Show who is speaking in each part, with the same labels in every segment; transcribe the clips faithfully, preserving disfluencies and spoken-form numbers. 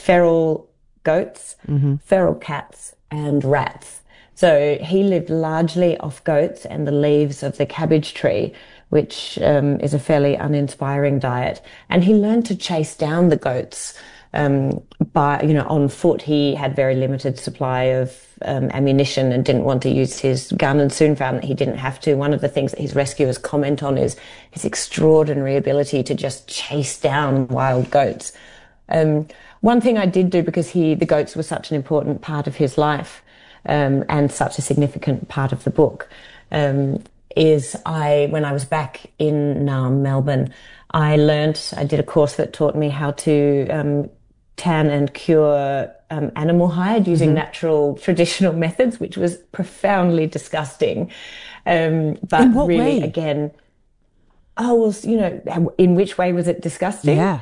Speaker 1: feral goats, mm-hmm. feral cats, and rats. So he lived largely off goats and the leaves of the cabbage tree, which um, is a fairly uninspiring diet. And he learned to chase down the goats um, by, you know, on foot. He had very limited supply of um, ammunition and didn't want to use his gun, and soon found that he didn't have to. One of the things that his rescuers comment on is his extraordinary ability to just chase down wild goats. Um, one thing I did do, because he, the goats were such an important part of his life, Um, and such a significant part of the book, um, is I, when I was back in um, Melbourne, I learnt, I did a course that taught me how to um, tan and cure um, animal hide using mm-hmm. natural traditional methods, which was profoundly disgusting. Um, but
Speaker 2: in what
Speaker 1: really,
Speaker 2: way?
Speaker 1: again, oh, well, you know, in which way was it disgusting?
Speaker 2: Yeah.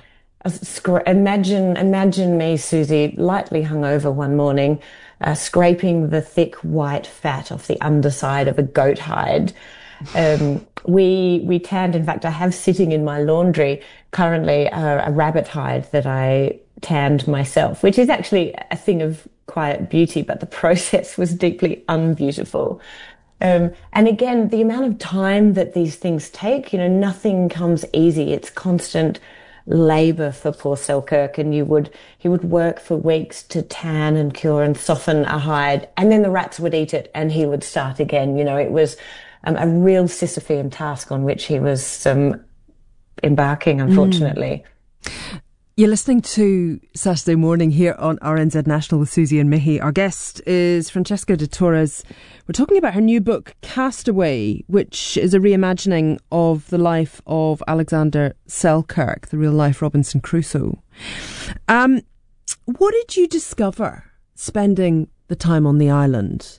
Speaker 1: Imagine, imagine me, Susie, lightly hungover one morning, uh, scraping the thick white fat off the underside of a goat hide. Um, we, we tanned, in fact, I have sitting in my laundry currently uh, a rabbit hide that I tanned myself, which is actually a thing of quiet beauty, but the process was deeply unbeautiful. Um, and again, the amount of time that these things take, you know, nothing comes easy. It's constant labour for poor Selkirk, and you would he would work for weeks to tan and cure and soften a hide, and then the rats would eat it and he would start again. You know, it was um, a real Sisyphean task on which he was um, embarking, unfortunately.
Speaker 2: Mm. You're listening to Saturday Morning here on R N Z National with Susie and Mihi. Our guest is Francesca de Torres. We're talking about her new book, Castaway, which is a reimagining of the life of Alexander Selkirk, the real-life Robinson Crusoe. Um, what did you discover spending the time on the island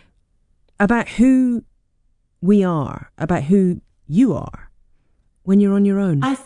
Speaker 2: about who we are, about who you are, when you're on your own?
Speaker 1: I th-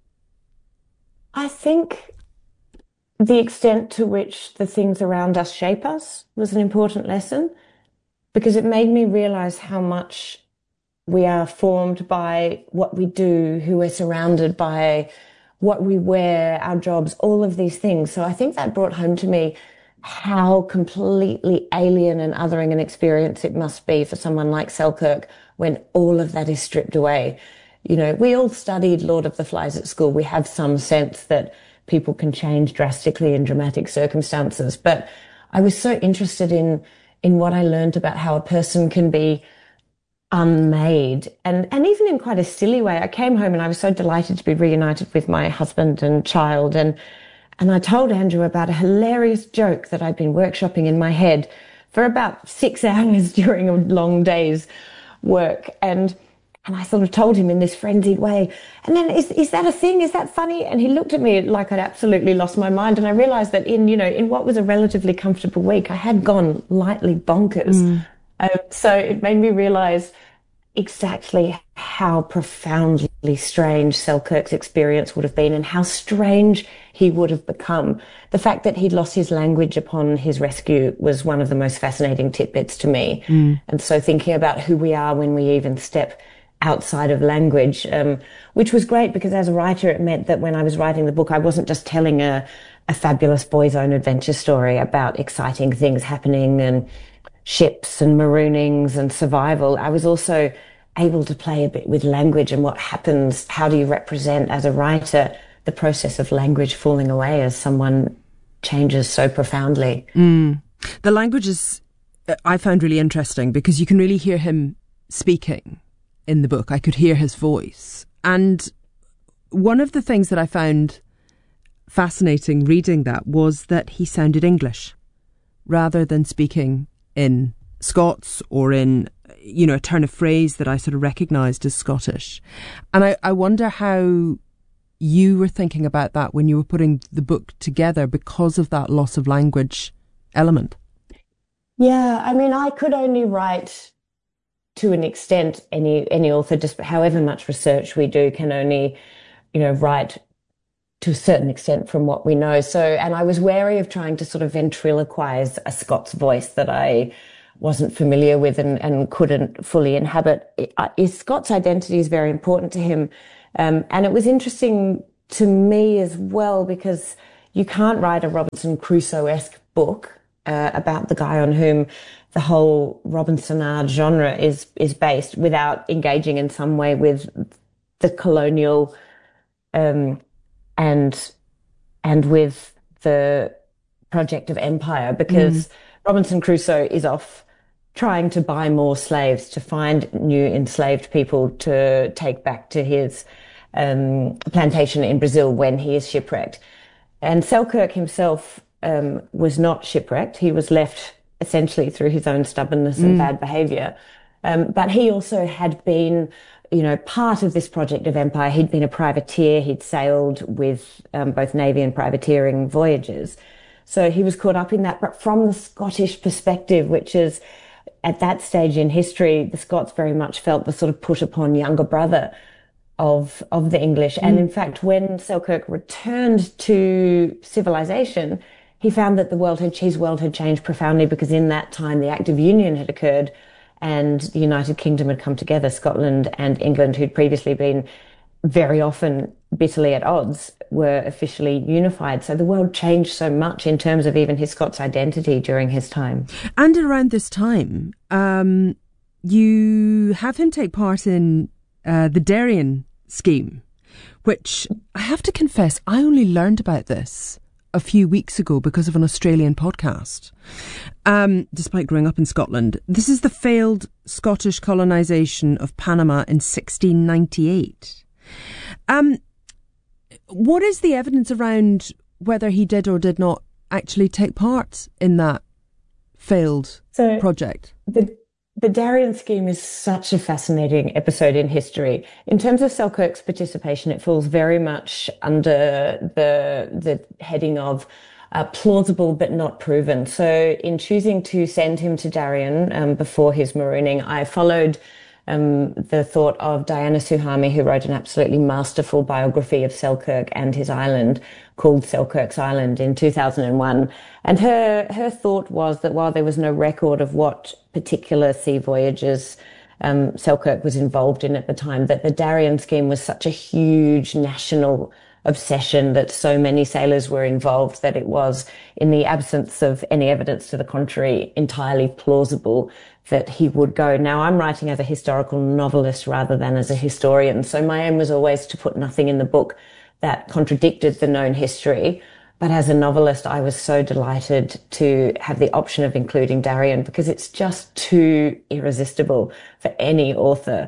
Speaker 1: I think the extent to which the things around us shape us was an important lesson, because it made me realise how much we are formed by what we do, who we're surrounded by, what we wear, our jobs, all of these things. So I think that brought home to me how completely alien and othering an experience it must be for someone like Selkirk when all of that is stripped away. You know, we all studied Lord of the Flies at school. We have some sense that people can change drastically in dramatic circumstances. But I was so interested in, in what I learned about how a person can be unmade, and, and even in quite a silly way. I came home and I was so delighted to be reunited with my husband and child. And, and I told Andrew about a hilarious joke that I'd been workshopping in my head for about six hours during a long day's work. And And I sort of told him in this frenzied way. And then, is is that a thing? Is that funny? And he looked at me like I'd absolutely lost my mind. And I realised that in, you know, in what was a relatively comfortable week, I had gone lightly bonkers. Mm. Um, so it made me realise exactly how profoundly strange Selkirk's experience would have been, and how strange he would have become. The fact that he'd lost his language upon his rescue was one of the most fascinating tidbits to me. Mm. And so thinking about who we are when we even step outside of language, um, which was great, because as a writer, it meant that when I was writing the book, I wasn't just telling a, a fabulous boy's own adventure story about exciting things happening and ships and maroonings and survival. I was also able to play a bit with language and what happens. How do you represent, as a writer, the process of language falling away as someone changes so profoundly?
Speaker 2: Mm. The language is, I found really interesting, because you can really hear him speaking in the book. I could hear his voice. And one of the things that I found fascinating reading that was that he sounded English rather than speaking in Scots or in, you know, a turn of phrase that I sort of recognised as Scottish. And I, I wonder how you were thinking about that when you were putting the book together because of that loss of language element.
Speaker 1: Yeah, I mean, I could only write to an extent. Any any author, just however much research we do, can only, you know, write to a certain extent from what we know. So, and I was wary of trying to sort of ventriloquize a Scots voice that I wasn't familiar with and, and couldn't fully inhabit. Is Scott's identity is very important to him. Um, and it was interesting to me as well, because, you can't write a Robinson Crusoe-esque book uh, about the guy on whom the whole Robinsonade genre is is based without engaging in some way with the colonial um, and and with the project of empire, because mm. Robinson Crusoe is off trying to buy more slaves, to find new enslaved people to take back to his um, plantation in Brazil when he is shipwrecked. And Selkirk himself um, was not shipwrecked. He was left essentially through his own stubbornness and mm. bad behaviour. Um, but he also had been, you know, part of this project of empire. He'd been a privateer. He'd sailed with um, both navy and privateering voyages. So he was caught up in that. But from the Scottish perspective, which is, at that stage in history, the Scots very much felt the sort of put upon younger brother of of the English. Mm. And in fact, when Selkirk returned to civilization, he found that the world had, his world had changed profoundly, because in that time the Act of Union had occurred and the United Kingdom had come together. Scotland and England, who'd previously been very often bitterly at odds, were officially unified. So the world changed so much in terms of even his Scots identity during his time.
Speaker 2: And around this time, um, you have him take part in uh, the Darien scheme, which I have to confess, I only learned about this a few weeks ago because of an Australian podcast. Um, despite growing up in Scotland, this is the failed Scottish colonisation of Panama in sixteen ninety-eight. Um, what is the evidence around whether he did or did not actually take part in that failed so project?
Speaker 1: The the Darien scheme is such a fascinating episode in history. In terms of Selkirk's participation, it falls very much under the the heading of uh, plausible but not proven. So in choosing to send him to Darien um, before his marooning, I followed Um, the thought of Diana Suhami, who wrote an absolutely masterful biography of Selkirk and his island called Selkirk's Island in two thousand one. And her, her thought was that while there was no record of what particular sea voyages um, Selkirk was involved in at the time, that the Darien scheme was such a huge national obsession, that so many sailors were involved, that it was, in the absence of any evidence to the contrary, entirely plausible that he would go. Now, I'm writing as a historical novelist rather than as a historian, so my aim was always to put nothing in the book that contradicted the known history. But as a novelist, I was so delighted to have the option of including Darien, because it's just too irresistible for any author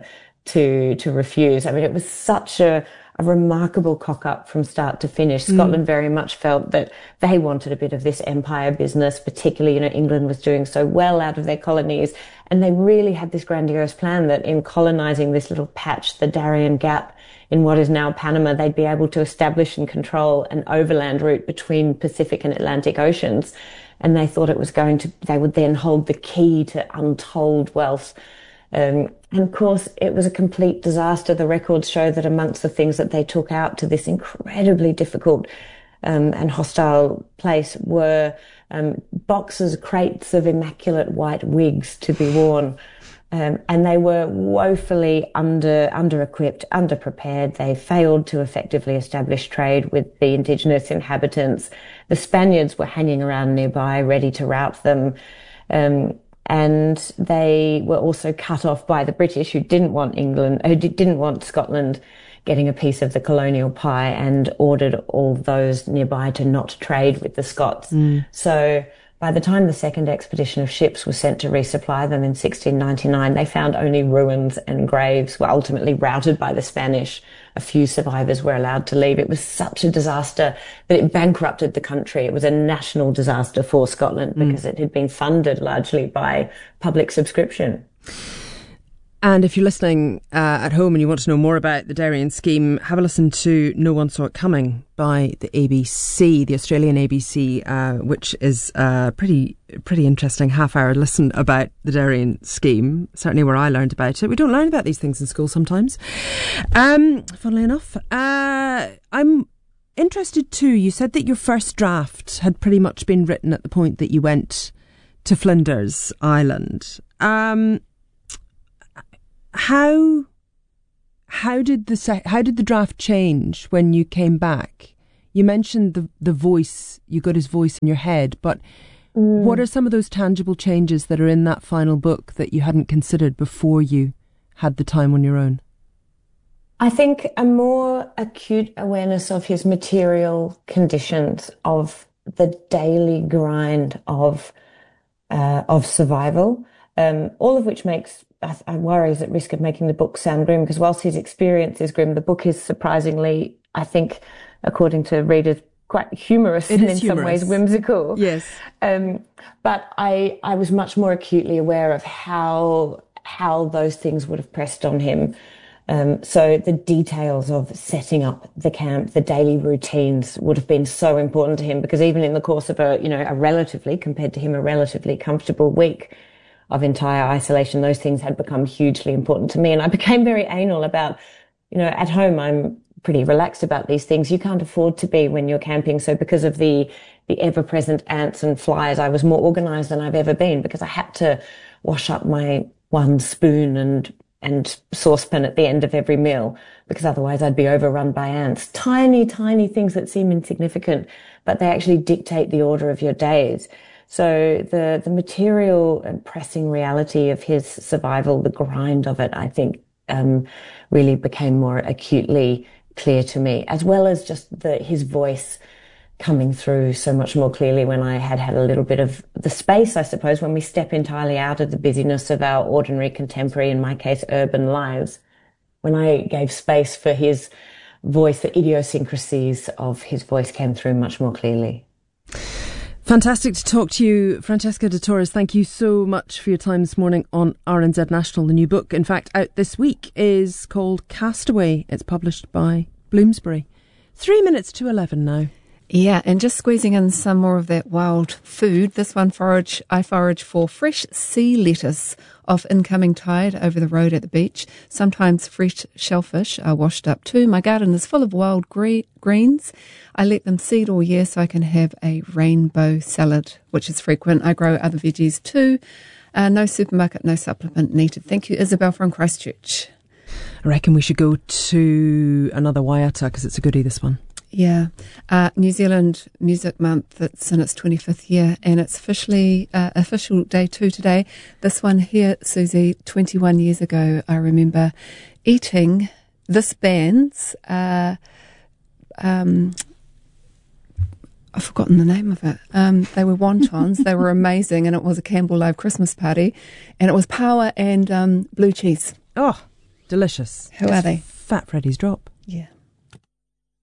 Speaker 1: to to refuse. I mean, it was such a a remarkable cock-up from start to finish. Mm. Scotland very much felt that they wanted a bit of this empire business, particularly, you know, England was doing so well out of their colonies, and they really had this grandiose plan that in colonising this little patch, the Darien Gap, in what is now Panama, they'd be able to establish and control an overland route between Pacific and Atlantic Oceans. And they thought it was going to, they would then hold the key to untold wealth. Um, and of course, it was a complete disaster. The records show that amongst the things that they took out to this incredibly difficult um, and hostile place were um, boxes, crates of immaculate white wigs to be worn. Um, and they were woefully under, under-equipped, under-prepared. They failed to effectively establish trade with the indigenous inhabitants. The Spaniards were hanging around nearby, ready to rout them. Um, and they were also cut off by the British, who didn't want England, who didn't want Scotland getting a piece of the colonial pie, and ordered all those nearby to not trade with the Scots. Mm. So by the time the second expedition of ships was sent to resupply them in sixteen ninety-nine, they found only ruins and graves, were ultimately routed by the Spanish. A few survivors were allowed to leave. It was such a disaster that it bankrupted the country. It was a national disaster for Scotland because mm. it had been funded largely by public subscription.
Speaker 2: And if you're listening uh, at home and you want to know more about the Darien scheme, have a listen to No One Saw It Coming by the A B C, the Australian A B C, uh, which is a pretty pretty interesting half-hour listen about the Darien scheme, certainly where I learned about it. We don't learn about these things in school sometimes. Um, funnily enough, uh, I'm interested too, you said that your first draft had pretty much been written at the point that you went to Flinders Island. Um... How how did the how did the draft change when you came back? You mentioned the the voice, you got his voice in your head, but mm. what are some of those tangible changes that are in that final book that you hadn't considered before you had the time on your own?
Speaker 1: I think a more acute awareness of his material conditions, of the daily grind of uh, of survival, um, all of which makes, I, I worry, is at risk of making the book sound grim, because whilst his experience is grim, the book is surprisingly, I think, according to readers, quite humorous
Speaker 2: it
Speaker 1: and in
Speaker 2: humorous.
Speaker 1: some ways whimsical.
Speaker 2: Yes.
Speaker 1: Um, but I, I was much more acutely aware of how how those things would have pressed on him. Um, so the details of setting up the camp, the daily routines would have been so important to him, because even in the course of a, you know, a relatively, compared to him, a relatively comfortable week of entire isolation, those things had become hugely important to me. And I became very anal about, you know, at home, I'm pretty relaxed about these things. You can't afford to be when you're camping. So because of the, the ever-present ants and flies, I was more organized than I've ever been, because I had to wash up my one spoon and and saucepan at the end of every meal, because otherwise I'd be overrun by ants. Tiny, tiny things that seem insignificant, but they actually dictate the order of your days. So the, the material and pressing reality of his survival, the grind of it, I think, um, really became more acutely clear to me, as well as just the, his voice coming through so much more clearly when I had had a little bit of the space, I suppose, when we step entirely out of the busyness of our ordinary, contemporary, in my case, urban lives. When I gave space for his voice, the idiosyncrasies of his voice came through much more clearly.
Speaker 2: Fantastic to talk to you, Francesca de Torres. Thank you so much for your time this morning on R N Z National. The new book, in fact, out this week, is called Castaway. It's published by Bloomsbury. Three minutes to eleven now.
Speaker 3: Yeah, and just squeezing in some more of that wild food. This one forage, I forage for fresh sea lettuce off incoming tide over the road at the beach. Sometimes fresh shellfish are washed up too. My garden is full of wild gre- greens. I let them seed all year so I can have a rainbow salad, which is frequent. I grow other veggies too. Uh, no supermarket, no supplement needed. Thank you, Isabel from Christchurch.
Speaker 2: I reckon we should go to another Waiata, because it's a goodie, this one.
Speaker 3: Yeah, uh, New Zealand Music Month, it's in its twenty-fifth year, and it's officially uh, official day two today. This one here, Susie, twenty-one years ago, I remember eating this band's, uh, um, I've forgotten the name of it. Um, they were wontons, they were amazing, and it was a Campbell Live Christmas party, and it was power and um, blue cheese.
Speaker 2: Oh, delicious.
Speaker 3: Who are they?
Speaker 2: Fat Freddy's Drop.
Speaker 3: Yeah.